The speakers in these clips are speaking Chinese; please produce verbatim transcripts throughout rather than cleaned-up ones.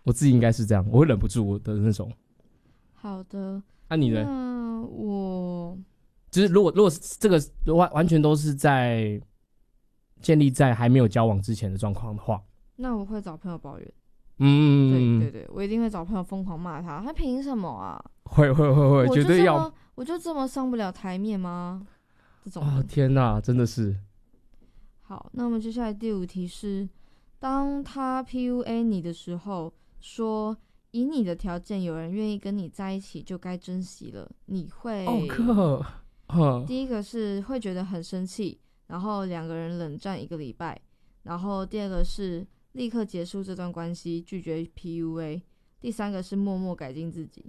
我自己应该是这样，我会忍不住的那种。 好的， 那、啊、你呢？ 那我就是如果如果这个完完全都是在建立在还没有交往之前的状况的话， 那我会找朋友抱怨。 嗯， 对对对，我一定会找朋友疯狂骂他，他凭什么啊？ 会会会会，绝对要。 我就这么上不了台面吗？这种啊、哦，天哪，真的是。 好，那我们接下来第五题是，当他 P U A 你的时候，说以你的条件有人愿意跟你在一起，就该珍惜了，你会？ 哦克，呵， 第一个是会觉得很生气，然后两个人冷战一个礼拜，然后第二个是立刻结束这段关系，拒绝 P U A， 第三个是默默改进自己。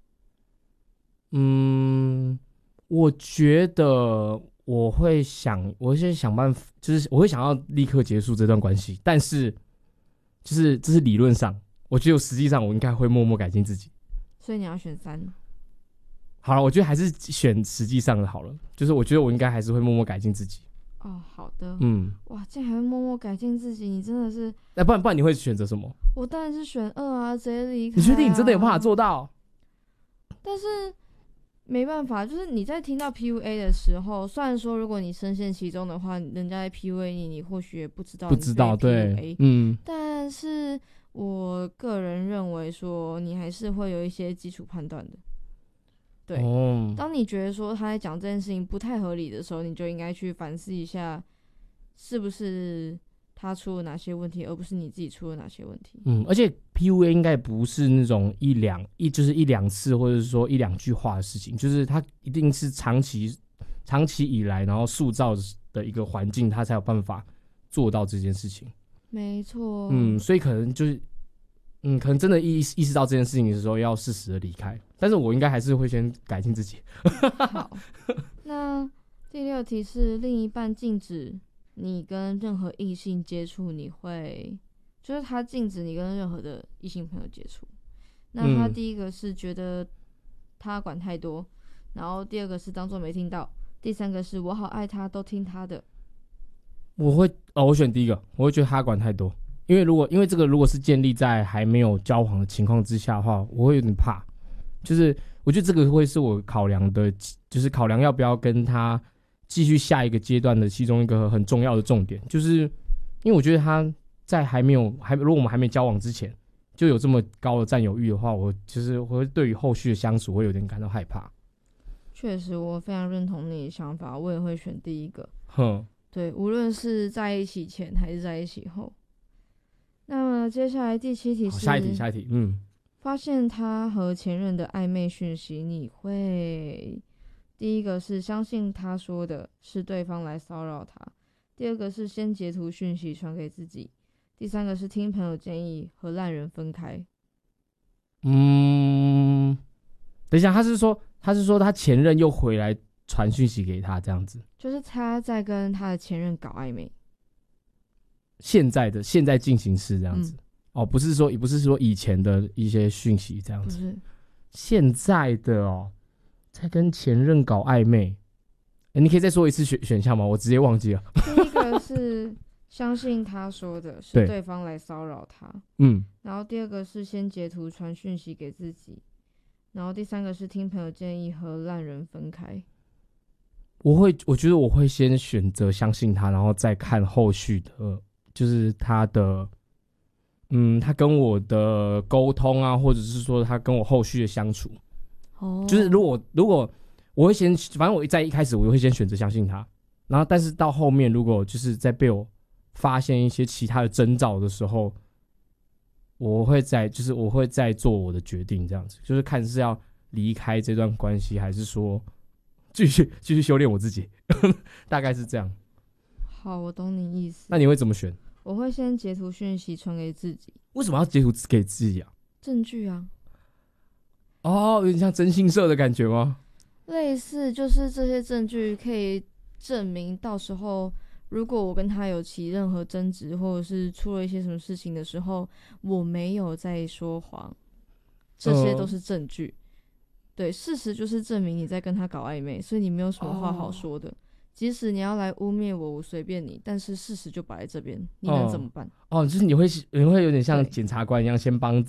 嗯，我觉得我会想，我会想办法，就是我会想要立刻结束这段关系，但是就是这是理论上，我觉得实际上我应该会默默改进自己。 所以你要选三。 好了，我觉得还是选实际上的好了，就是我觉得我应该还是会默默改进自己。 哦，好的。 嗯， 哇，竟然还会默默改进自己，你真的是…… 那、欸、不然不然你会选择什么？ 我当然是选二啊，直接离开、啊。 你确定你真的有办法做到？ 但是没办法，就是你在听到 P U A 的时候，虽然说如果你深陷其中的话，人家在 P U A 你，你或许也不知道你被 P U A，不知道，对，嗯。但是我个人认为说，你还是会有一些基础判断的。对、哦，当你觉得说他在讲这件事情不太合理的时候，你就应该去反思一下，是不是他出了哪些问题，而不是你自己出了哪些问题。 嗯，而且 P U A 应该不是那种一两一就是一两次，或者是说一两句话的事情，就是他一定是长期长期以来，然后塑造的一个环境，他才有办法做到这件事情。 没错。 嗯，所以可能就是。嗯，可能真的意意识到这件事情的时候，要适时的离开。但是我应该还是会先改进自己。 好，那第六题是另一半禁止你跟任何异性接触，你会就是他禁止你跟任何的异性朋友接触。那他第一个是觉得他管太多，嗯、然后第二个是当作没听到，第三个是我好爱他，都听他的。 我会哦，我选第一个，我会觉得他管太多。因为如果因为这个如果是建立在还没有交往的情况之下的话，我会有点怕，就是我觉得这个会是我考量的，就是考量要不要跟他继续下一个阶段的其中一个很重要的重点，就是因为我觉得他在还没有还如果我们还没交往之前就有这么高的占有欲的话，我就是我会对于后续的相处会有点感到害怕。 确实，我非常认同你的想法，我也会选第一个。 哼， 对，无论是在一起前还是在一起后。那么接下来第七题是下一题，下一题，嗯， 发现他和前任的暧昧讯息，你会第一个是相信他说的是对方来骚扰他，第二个是先截图讯息传给自己，第三个是听朋友建议和烂人分开。 嗯，等一下，他是说他是说他前任又回来传讯息给他，这样子， 就是他在跟他的前任搞暧昧。 现在的现在进行式这样子、嗯、哦，不是说不是说以前的一些讯息这样子，不是现在的哦，在跟前任搞暧昧。欸、你可以再说一次选选项吗？我直接忘记了。 第一个是相信他说的是对方来骚扰他，嗯，然后第二个是先截图传讯息给自己，然后第三个是听朋友建议和烂人分开。 我会，我觉得我会先选择相信他，然后再看后续的。就是他的，嗯，他跟我的沟通啊，或者是说他跟我后续的相处，哦，就是如果如果我会先，反正我在一开始我会先选择相信他，然后但是到后面如果就是在被我发现一些其他的征兆的时候，我会再就是我会再做我的决定，这样子，就是看是要离开这段关系，还是说继续继续修炼我自己，大概是这样。 好，我懂你意思。 那你会怎么选？ 我会先截图讯息传给自己。 为什么要截图给自己啊？ 证据啊。 哦，有点像征信社的感觉吗？ 类似，就是这些证据可以证明到时候如果我跟他有起任何争执，或者是出了一些什么事情的时候，我没有在说谎，这些都是证据、呃、对，事实就是证明你在跟他搞暧昧，所以你没有什么话好说的、哦，即使你要来污蔑我，我随便你，但是事实就摆在这边，你能怎么办？ 哦，哦就是你会你会有点像检察官一样，先帮